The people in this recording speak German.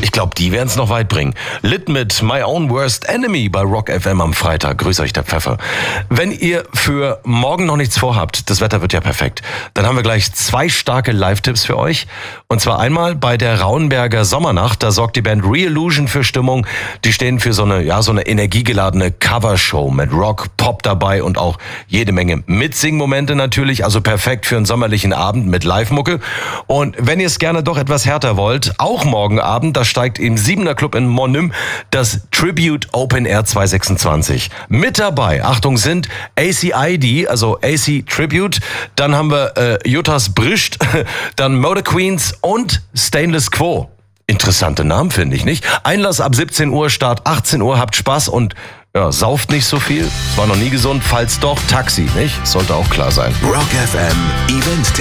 Ich glaube, die werden es noch weit bringen. Lit mit My Own Worst Enemy bei Rock FM am Freitag. Grüß euch, der Pfeffer. Wenn ihr für morgen noch nichts vorhabt, das Wetter wird ja perfekt, dann haben wir gleich 2 starke Live-Tipps für euch. Und zwar einmal bei der Rauenberger Sommernacht. Da sorgt die Band Re-Illusion für Stimmung. Die stehen für so eine energiegeladene Covershow mit Rock, Pop dabei und auch jede Menge Mitsingmomente natürlich. Also perfekt für einen sommerlichen Abend mit Live-Mucke. Und wenn ihr es gerne doch etwas härter wollt, auch morgen Abend, da steigt im 7er Club in Monum das Tribute Open Air 226. Mit dabei, Achtung, sind ACID, also AC Tribute, dann haben wir Juttas Brischt, dann Motor Queens und Stainless Quo. Interessante Namen, finde ich, nicht? Einlass ab 17 Uhr, Start 18 Uhr, habt Spaß und sauft nicht so viel. War noch nie gesund, falls doch, Taxi, nicht? Sollte auch klar sein. Rock FM Event